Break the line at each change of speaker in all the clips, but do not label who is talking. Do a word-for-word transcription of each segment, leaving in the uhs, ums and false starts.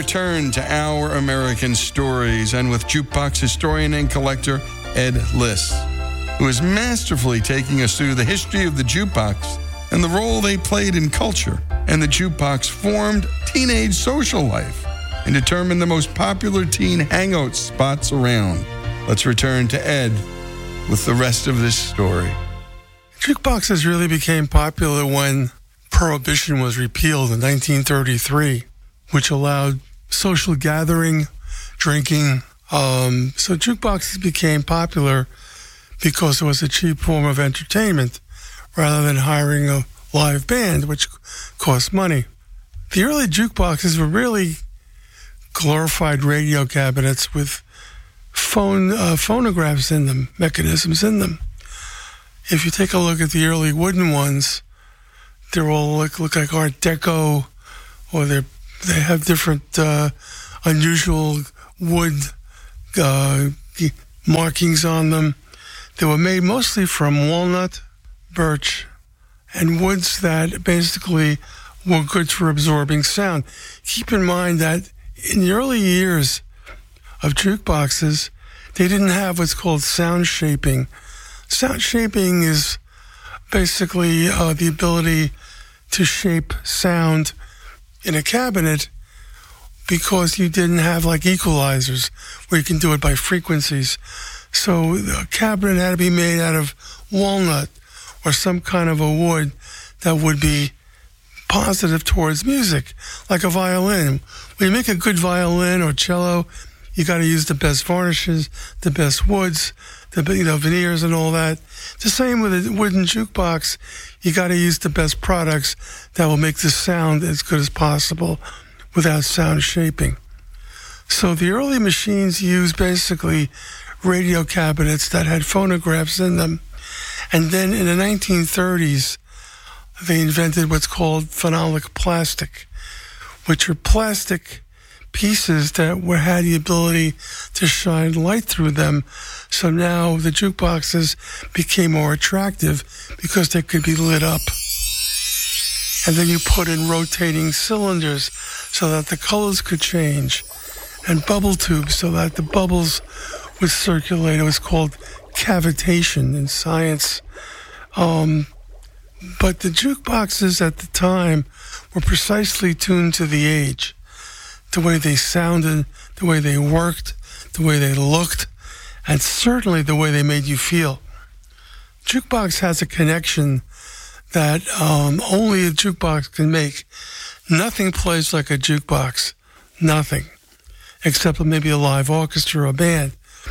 return to Our American Stories, and with jukebox historian and collector Ed Liss, who is masterfully taking us through the history of the jukebox and the role they played in culture and the jukebox formed teenage social life and determined the most popular teen hangout spots around. Let's return to Ed with the rest of this story.
Jukeboxes really became popular when Prohibition was repealed in nineteen thirty-three, which allowed social gathering, drinking. Um, so jukeboxes became popular because it was a cheap form of entertainment rather than hiring a live band, which cost money. The early jukeboxes were really glorified radio cabinets with phone uh, phonographs in them, mechanisms in them. If you take a look at the early wooden ones, they're all look, look like Art Deco, or they they have different uh, unusual wood uh, markings on them. They were made mostly from walnut, birch, and woods that basically were good for absorbing sound. Keep in mind that in the early years of jukeboxes, they didn't have what's called sound shaping. Sound shaping is basically uh, the ability to shape sound in a cabinet because you didn't have like equalizers where you can do it by frequencies. So the cabinet had to be made out of walnut or some kind of a wood that would be positive towards music, like a violin. When you make a good violin or cello, you got to use the best varnishes, the best woods, the you know veneers and all that. The same with a wooden jukebox. You got to use the best products that will make the sound as good as possible without sound shaping. So the early machines used basically radio cabinets that had phonographs in them. And then in the nineteen thirties, they invented what's called phenolic plastic, which are plastic pieces that were, had the ability to shine light through them. So now the jukeboxes became more attractive because they could be lit up. And then you put in rotating cylinders so that the colors could change, and bubble tubes so that the bubbles would circulate. It was called cavitation in science. Um, but the jukeboxes at the time were precisely tuned to the age. The way they sounded, the way they worked, the way they looked, and certainly the way they made you feel. Jukebox has a connection that um, only a jukebox can make. Nothing plays like a jukebox. Nothing. Except maybe a live orchestra or a band.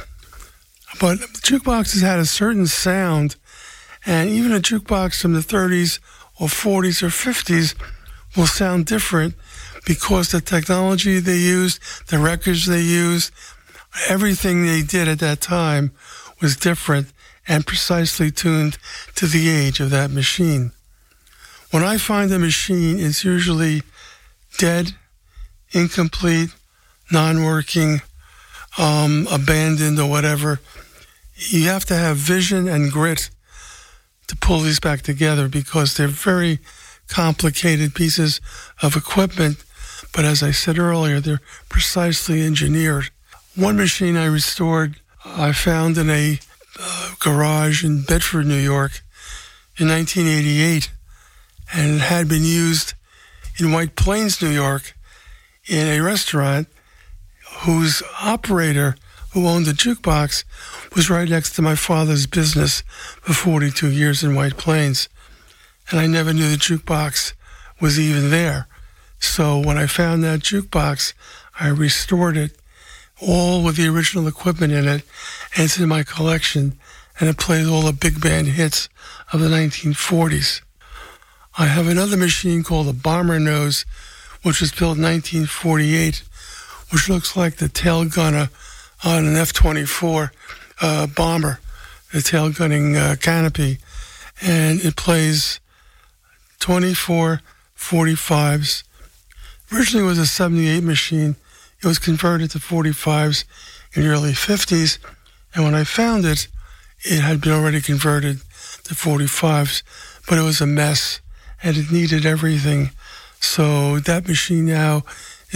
But jukeboxes had a certain sound, and even a jukebox from the thirties or forties or fifties will sound different because the technology they used, the records they used, everything they did at that time was different and precisely tuned to the age of that machine. When I find a machine, it's usually dead, incomplete, non-working, um, abandoned or whatever. You have to have vision and grit to pull these back together because they're very complicated pieces of equipment. But as I said earlier, they're precisely engineered. One machine I restored, I found in a uh, garage in Bedford, New York in nineteen eighty-eight, and it had been used in White Plains, New York, in a restaurant whose operator, who owned the jukebox, was right next to my father's business for forty-two years in White Plains. And I never knew the jukebox was even there. So when I found that jukebox, I restored it, all with the original equipment in it, and it's in my collection, and it plays all the big band hits of the nineteen forties. I have another machine called a Bomber Nose, which was built in nineteen forty-eight, which looks like the tail gunner on an F twenty-four uh, bomber, the tail gunning uh, canopy, and it plays twenty-four forty-fives. Originally it was a seventy-eight machine. It was converted to forty-fives in the early fifties, and when I found it, it had been already converted to forty-fives, but it was a mess, and it needed everything. So that machine now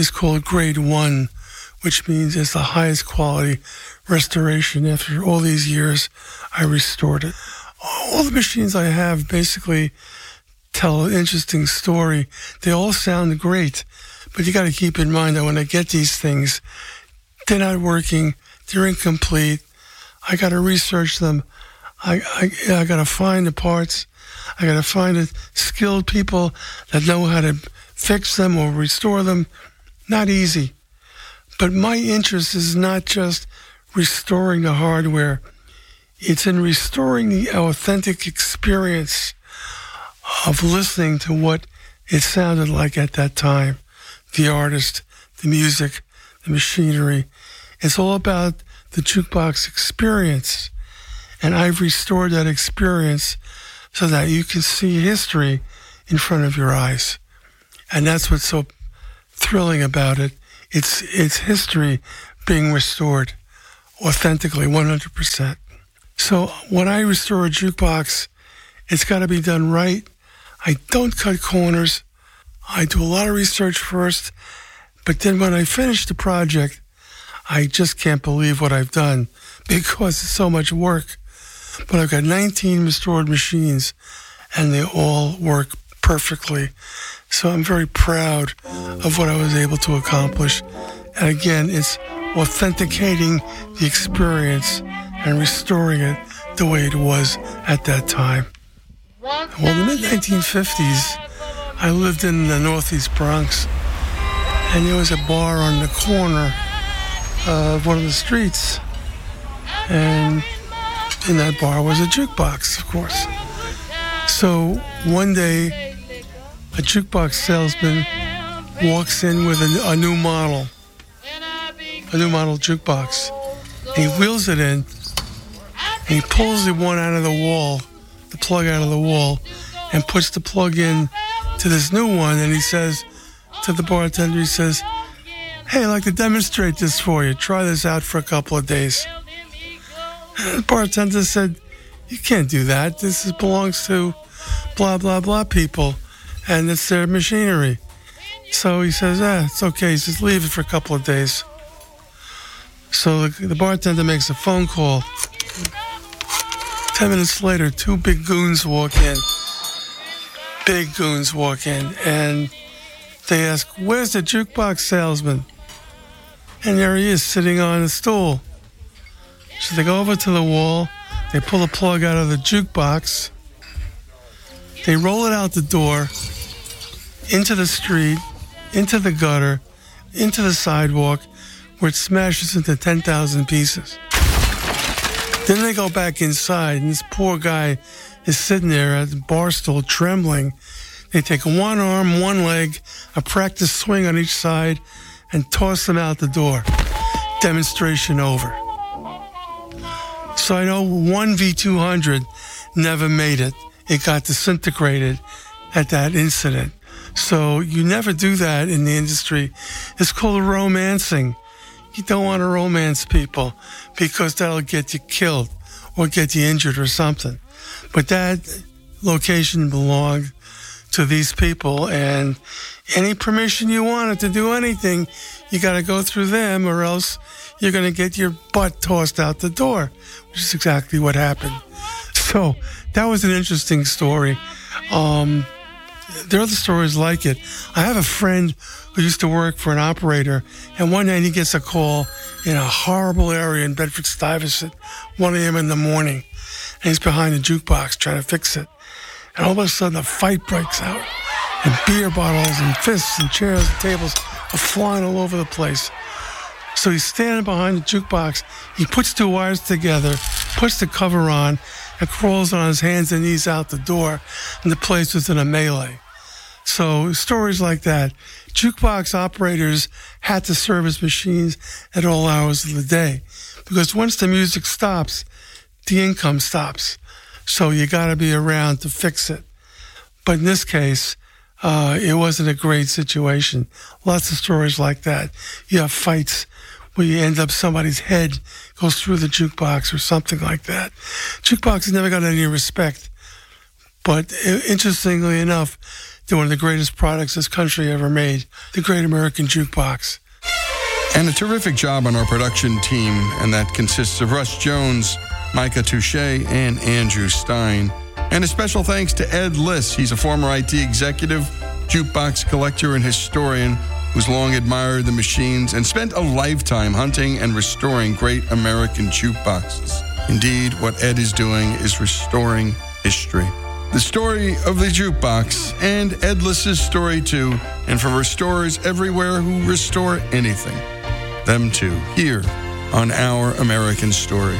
is called grade one, which means it's the highest quality restoration. After all these years, I restored it. All the machines I have basically tell an interesting story. They all sound great, but you got to keep in mind that when I get these things, they're not working, they're incomplete. I got to research them. I, I, I got to find the parts. I got to find the skilled people that know how to fix them or restore them. Not easy. But my interest is not just restoring the hardware. It's in restoring the authentic experience of listening to what it sounded like at that time. The artist, the music, the machinery. It's all about the jukebox experience. And I've restored that experience so that you can see history in front of your eyes. And that's what's so thrilling about it. It's it's history being restored authentically, one hundred percent. So when I restore a jukebox, it's got to be done right. I don't cut corners. I do a lot of research first. But then when I finish the project, I just can't believe what I've done because it's so much work. But I've got nineteen restored machines, and they all work perfectly. So I'm very proud of what I was able to accomplish. And again, it's authenticating the experience and restoring it the way it was at that time. Well, in the mid nineteen fifties, I lived in the Northeast Bronx, and there was a bar on the corner of one of the streets, and in that bar was a jukebox, of course. So one day, a jukebox salesman walks in with a, a new model, a new model jukebox. And he wheels it in, and he pulls the one out of the wall, the plug out of the wall, and puts the plug in to this new one. And he says to the bartender, he says, "Hey, I'd like to demonstrate this for you. Try this out for a couple of days." And the bartender said, "You can't do that. This is, belongs to blah, blah, blah people, and it's their machinery." So he says, ah, it's okay. He says, leave it for a couple of days. So the, the bartender makes a phone call. Ten minutes later, two big goons walk in. Big goons walk in, and they ask, "Where's the jukebox salesman?" And there he is, sitting on a stool. So they go over to the wall, they pull the plug out of the jukebox, they roll it out the door, into the street, into the gutter, into the sidewalk, where it smashes into ten thousand pieces. Then they go back inside, and this poor guy is sitting there at the bar stool, trembling. They take one arm, one leg, a practice swing on each side, and toss them out the door. Demonstration over. So I know one V two hundred never made it. It got disintegrated at that incident. So you never do that in the industry. It's called romancing. You don't want to romance people because that'll get you killed or get you injured or something. But that location belonged to these people, and any permission you wanted to do anything, you got to go through them, or else you're going to get your butt tossed out the door, which is exactly what happened. So that was an interesting story. Um, there are other stories like it. I have a friend who used to work for an operator, and one night he gets a call in a horrible area in Bedford-Stuyvesant, one a.m. in the morning, and he's behind the jukebox trying to fix it. And all of a sudden a fight breaks out, and beer bottles and fists and chairs and tables are flying all over the place. So he's standing behind the jukebox. He puts two wires together, puts the cover on, and crawls on his hands and knees out the door, and the place was in a melee. So stories like that. Jukebox operators had to service machines at all hours of the day, because once the music stops, the income stops. So you got to be around to fix it. But in this case, uh, it wasn't a great situation. Lots of stories like that. You have fights where you end up somebody's head goes through the jukebox or something like that. Jukeboxes never got any respect. But interestingly enough, They're one of the greatest products this country ever made, the Great American Jukebox.
And a terrific job on our production team, and that consists of Russ Jones, Micah Touche, and Andrew Stein. And a special thanks to Ed Liss. He's a former I T executive, jukebox collector, and historian who's long admired the machines and spent a lifetime hunting and restoring great American jukeboxes. Indeed, what Ed is doing is restoring history. The story of the jukebox, and Ed Liss's story too, and for restorers everywhere who restore anything. Them too, here on Our American Story.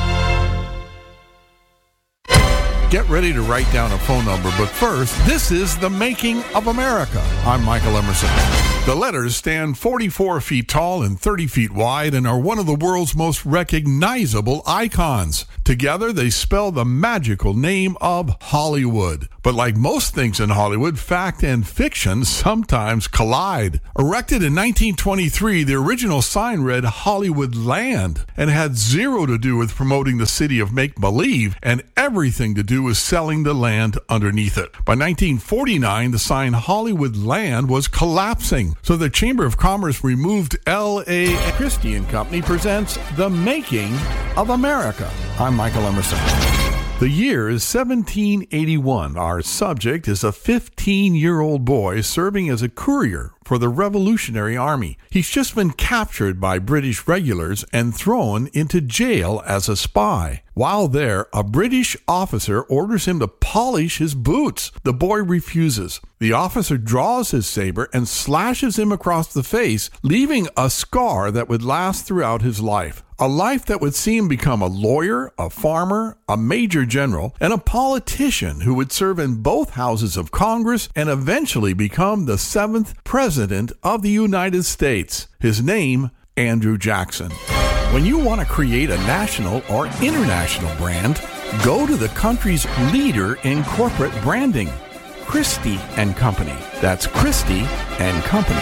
Get ready to write down a phone number, but first, this is The Making of America. I'm Michael Emerson. The letters stand forty-four feet tall and thirty feet wide and are one of the world's most recognizable icons. Together, they spell the magical name of Hollywood. But like most things in Hollywood, fact and fiction sometimes collide. Erected in nineteen twenty-three, the original sign read Hollywood Land and had zero to do with promoting the city of make-believe and everything to do with selling the land underneath it. By nineteen forty-nine, the sign Hollywood Land was collapsing, so the Chamber of Commerce removed L A Christie and Company presents The Making of America. I'm Michael Emerson. The year is seventeen eighty-one. Our subject is a fifteen-year-old boy serving as a courier for the Revolutionary Army. He's just been captured by British regulars and thrown into jail as a spy. While there, a British officer orders him to polish his boots. The boy refuses. The officer draws his saber and slashes him across the face, leaving a scar that would last throughout his life. A life that would see him become a lawyer, a farmer, a major general, and a politician who would serve in both houses of Congress and eventually become the seventh president of the United States. His name, Andrew Jackson. When you want to create a national or international brand, go to the country's leader in corporate branding, Christie and Company. That's Christie and Company.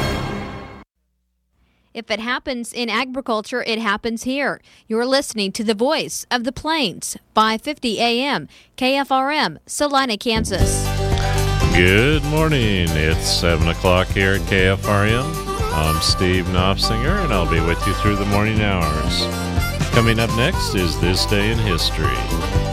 If it happens in agriculture, it happens here. You're listening to the Voice of the Plains, five fifty A M, K F R M, Salina, Kansas.
Good morning. It's seven o'clock here at K F R M. I'm Steve Knopfsinger, and I'll be with you through the morning hours. Coming up next is This Day in History.